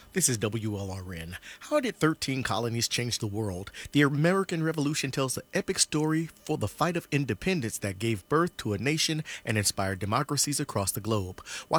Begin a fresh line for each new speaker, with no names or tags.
This is WLRN. How did 13 colonies change the world? The American Revolution tells the epic story for the fight of independence that gave birth to a nation and inspired democracies across the globe.